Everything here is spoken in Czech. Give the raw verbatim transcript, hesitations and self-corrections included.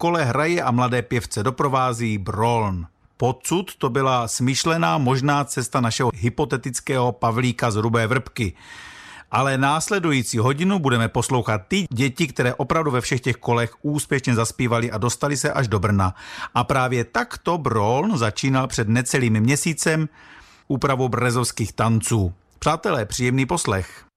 kole hraje a mladé pěvce doprovází Broln. Podsud to byla smyšlená možná cesta našeho hypotetického Pavlíka z Hrubé Vrbky. Ale následující hodinu budeme poslouchat ty děti, které opravdu ve všech těch kolech úspěšně zaspívali a dostali se až do Brna. A právě takto Broln začínal před necelým měsícem úpravou brezovských tanců. Přátelé, příjemný poslech.